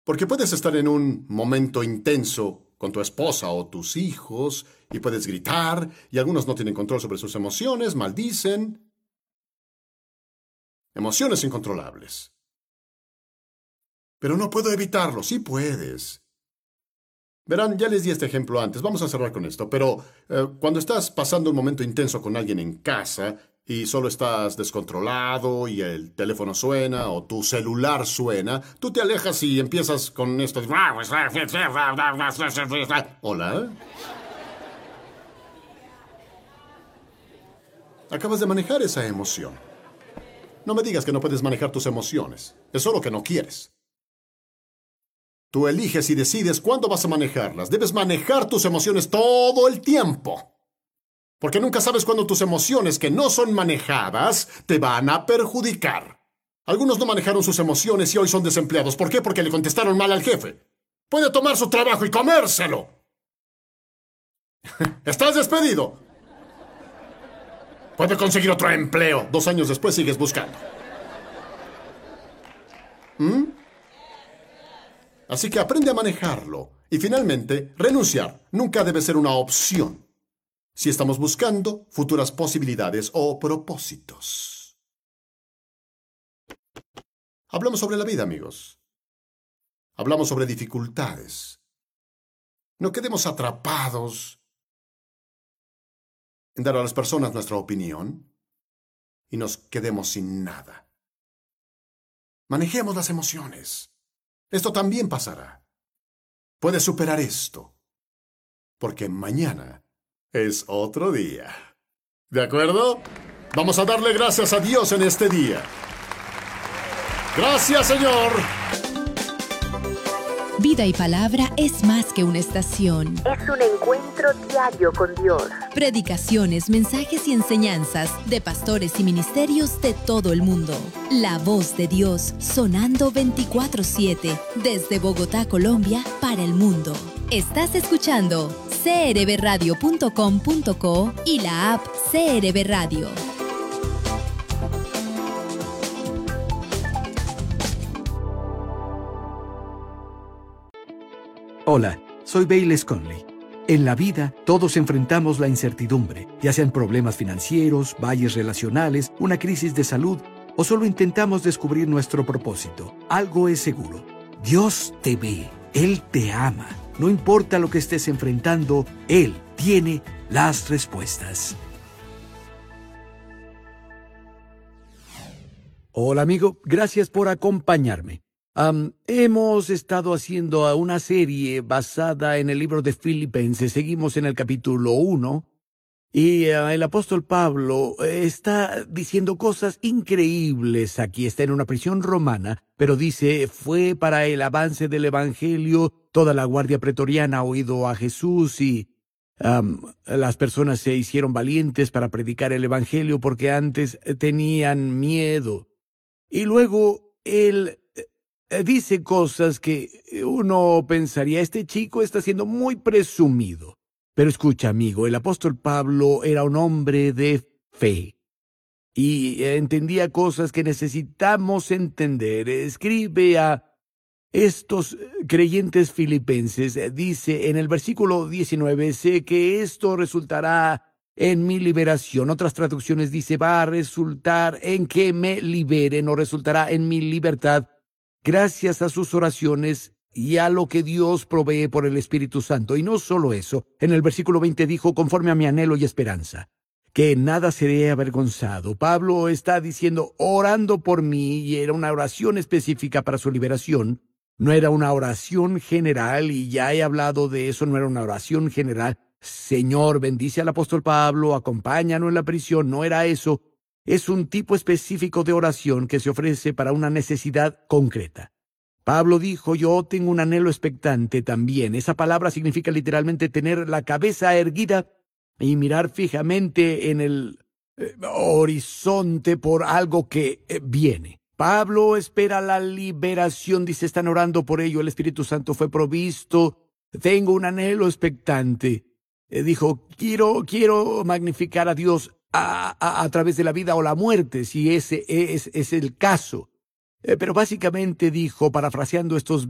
Porque puedes estar en un momento intenso con tu esposa o tus hijos y puedes gritar y algunos no tienen control sobre sus emociones, maldicen. Emociones incontrolables. Pero no puedo evitarlo, sí puedes. Verán, ya les di este ejemplo antes, vamos a cerrar con esto, pero cuando estás pasando un momento intenso con alguien en casa y solo estás descontrolado y el teléfono suena o tu celular suena, tú te alejas y empiezas con esto. Hola. Acabas de manejar esa emoción. No me digas que no puedes manejar tus emociones. Es solo que no quieres. Tú eliges y decides cuándo vas a manejarlas. Debes manejar tus emociones todo el tiempo. Porque nunca sabes cuándo tus emociones que no son manejadas te van a perjudicar. Algunos no manejaron sus emociones y hoy son desempleados. ¿Por qué? Porque le contestaron mal al jefe. Puede tomar su trabajo y comérselo. ¡Estás despedido! Puede conseguir otro empleo. 2 años después sigues buscando. Así que aprende a manejarlo. Y finalmente, renunciar nunca debe ser una opción si estamos buscando futuras posibilidades o propósitos. Hablamos sobre la vida, amigos. Hablamos sobre dificultades. No quedemos atrapados en dar a las personas nuestra opinión y nos quedemos sin nada. Manejemos las emociones. Esto también pasará. Puedes superar esto, porque mañana es otro día. ¿De acuerdo? Vamos a darle gracias a Dios en este día. ¡Gracias, Señor! Vida y Palabra es más que una estación. Es un encuentro diario con Dios. Predicaciones, mensajes y enseñanzas de pastores y ministerios de todo el mundo. La voz de Dios sonando 24/7 desde Bogotá, Colombia, para el mundo. Estás escuchando crbradio.com.co y la app CRB Radio. Hola, soy Bayless Conley. En la vida, todos enfrentamos la incertidumbre, ya sean problemas financieros, valles relacionales, una crisis de salud, o solo intentamos descubrir nuestro propósito. Algo es seguro. Dios te ve, Él te ama. No importa lo que estés enfrentando, Él tiene las respuestas. Hola amigo, gracias por acompañarme. Hemos estado haciendo una serie basada en el libro de Filipenses. Seguimos en el capítulo 1 y el apóstol Pablo está diciendo cosas increíbles aquí. Está en una prisión romana, pero dice, fue para el avance del evangelio. Toda la guardia pretoriana ha oído a Jesús y las personas se hicieron valientes para predicar el evangelio porque antes tenían miedo. Y luego él dice cosas que uno pensaría, este chico está siendo muy presumido. Pero escucha, amigo, el apóstol Pablo era un hombre de fe y entendía cosas que necesitamos entender. Escribe a estos creyentes filipenses, dice en el versículo 19, sé que esto resultará en mi liberación. Otras traducciones dice, va a resultar en que me liberen o resultará en mi libertad, gracias a sus oraciones y a lo que Dios provee por el Espíritu Santo. Y no solo eso, en el versículo 20 dijo, conforme a mi anhelo y esperanza, que en nada seré avergonzado. Pablo está diciendo, orando por mí, y era una oración específica para su liberación. No era una oración general, y ya he hablado de eso, no era una oración general. Señor, bendice al apóstol Pablo, acompáñanos en la prisión, no era eso. Es un tipo específico de oración que se ofrece para una necesidad concreta. Pablo dijo, yo tengo un anhelo expectante también. Esa palabra significa literalmente tener la cabeza erguida y mirar fijamente en el horizonte por algo que viene. Pablo espera la liberación, dice, están orando por ello, el Espíritu Santo fue provisto. Tengo un anhelo expectante. Dijo, quiero magnificar a Dios a través de la vida o la muerte, si ese es el caso. Pero básicamente dijo, parafraseando estos